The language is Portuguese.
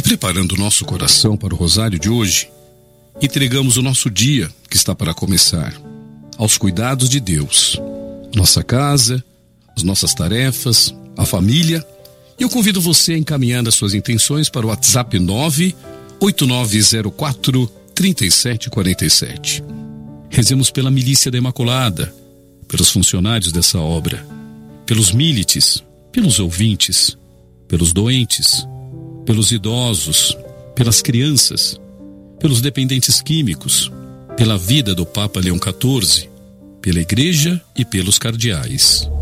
preparando o nosso coração para o rosário de hoje, entregamos o nosso dia que está para começar aos cuidados de Deus, nossa casa, as nossas tarefas, a família. E eu convido você a encaminhar as suas intenções para o WhatsApp 98904-3747. Rezemos pela milícia da Imaculada, pelos funcionários dessa obra, pelos milites, pelos ouvintes, pelos doentes, pelos idosos, pelas crianças, pelos dependentes químicos, pela vida do Papa Leão XIV, pela Igreja e pelos cardeais.